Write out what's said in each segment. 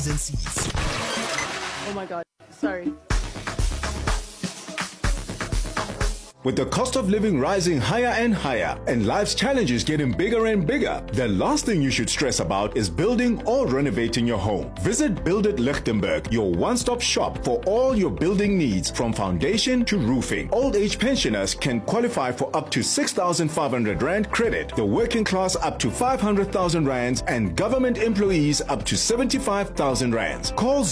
Oh my God, sorry. With the cost of living rising higher and higher and life's challenges getting bigger and bigger, the last thing you should stress about is building or renovating your home. Visit Build It Lichtenberg, your one-stop shop for all your building needs from foundation to roofing. Old age pensioners can qualify for up to 6,500 Rand credit, the working class up to 500,000 Rands, and government employees up to 75,000 Rands. Call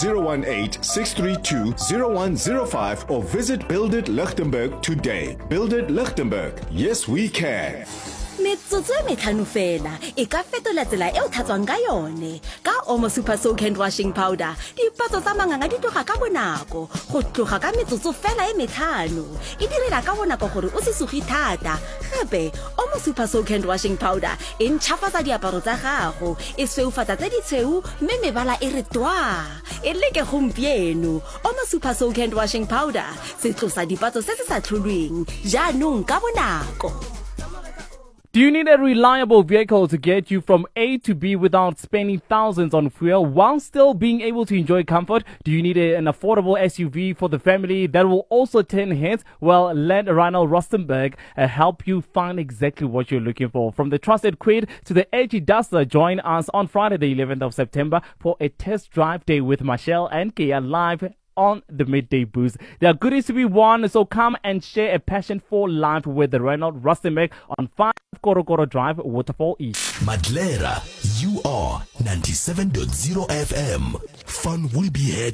018-632-0105 or visit Build It Lichtenberg today. Build It Lichtenberg. Yes, we can. Metsotso e metlhano fela e ka fetola tsela e o tlhatswang ka yone ka Omo Super Soak and Washing Powder. Dipatso tsa manganga di tloga ka bonako go tloga ka metsotso fela e metlhano e direla ka bonako gore o se sugi thata. Gape Omo Super Soak and Washing Powder e ntšhafatsa diaparo tsa gago e sweufatsa tse di tshweu mme mebala e re twa e leke gompieno. Omo Super Soak and Washing Powder se tlosa dipatso se se sa tlholweng jaanong ka bonako. Do you need a reliable vehicle to get you from A to B without spending thousands on fuel while still being able to enjoy comfort? Do you need an affordable SUV for the family that will also turn heads? Well, let Ronald Rustenberg help you find exactly what you're looking for. From the trusted Kwid to the edgy Duster, join us on Friday the 11th of September for a test drive day with Michelle and Kia live on the Midday Boost. There are goodies to be won, so come and share a passion for life with the Ronald Rustenberg on 5 Korokoro Drive, Waterfall East. Madlera, you are 97.0 FM. Fun will be here.